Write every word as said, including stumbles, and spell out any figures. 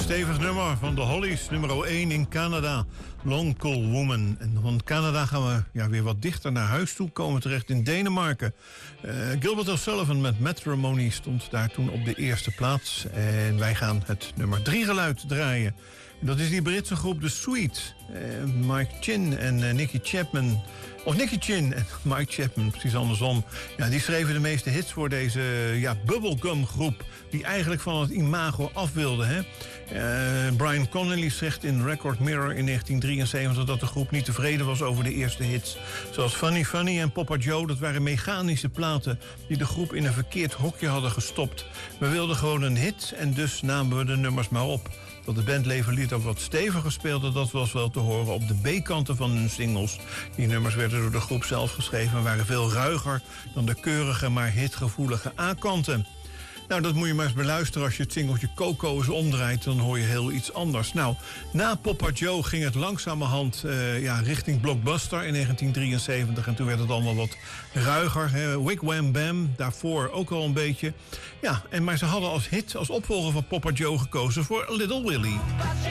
stevig nummer van de Hollies, nummer één in Canada, Local Woman. En van Canada gaan we ja, weer wat dichter naar huis toe, komen terecht in Denemarken. Uh, Gilbert O'Sullivan met Matrimony stond daar toen op de eerste plaats. En wij gaan het nummer drie geluid draaien. Dat is die Britse groep The Sweet. Uh, Mike Chin en uh, Nicky Chapman. Of Nicky Chin en Mike Chapman, precies andersom. Ja, die schreven de meeste hits voor deze ja, bubblegum groep, die eigenlijk van het imago af wilde. Hè? Uh, Brian Connolly zegt in Record Mirror in negentien drieënzeventig dat de groep niet tevreden was over de eerste hits. Zoals Funny Funny en Papa Joe, dat waren mechanische platen die de groep in een verkeerd hokje hadden gestopt. We wilden gewoon een hit en dus namen we de nummers maar op. Dat de bandlevenlied ook wat steviger speelde, dat was wel te horen op de B-kanten van hun singles. Die nummers werden door de groep zelf geschreven en waren veel ruiger dan de keurige maar hitgevoelige A-kanten. Nou, dat moet je maar eens beluisteren. Als je het singeltje Coco eens omdraait, dan hoor je heel iets anders. Nou, na Papa Joe ging het langzamerhand uh, ja, richting Blockbuster in negentien drieënzeventig. En toen werd het allemaal wat ruiger. Hè. Wig Wam Bam, daarvoor ook al een beetje. Ja, en, maar ze hadden als hit, als opvolger van Papa Joe gekozen voor Little Willie.